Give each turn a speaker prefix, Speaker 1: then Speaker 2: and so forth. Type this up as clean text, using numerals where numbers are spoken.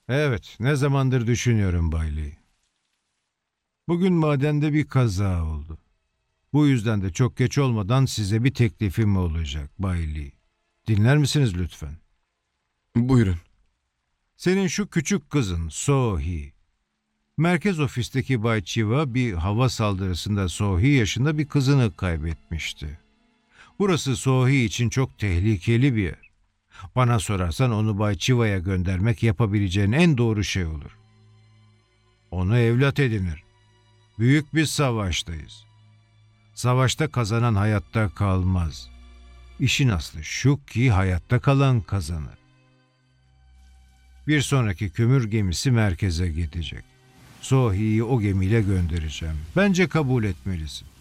Speaker 1: Evet, ne zamandır düşünüyorum Bay Lee. Bugün madende bir kaza oldu. Bu yüzden de çok geç olmadan size bir teklifim olacak Bay Lee. Dinler misiniz lütfen?
Speaker 2: Buyurun.
Speaker 1: Senin şu küçük kızın Sohi. Merkez ofisteki Bay Chiva bir hava saldırısında Sohi yaşında bir kızını kaybetmişti. Burası Sohi için çok tehlikeli bir yer. Bana sorarsan onu Bay Chiva'ya göndermek yapabileceğin en doğru şey olur. Onu evlat edinir. Büyük bir savaştayız. Savaşta kazanan hayatta kalmaz. İşin aslı şu ki hayatta kalan kazanır. Bir sonraki kömür gemisi merkeze gidecek. Sohi'yi o gemiyle göndereceğim. Bence kabul etmelisin.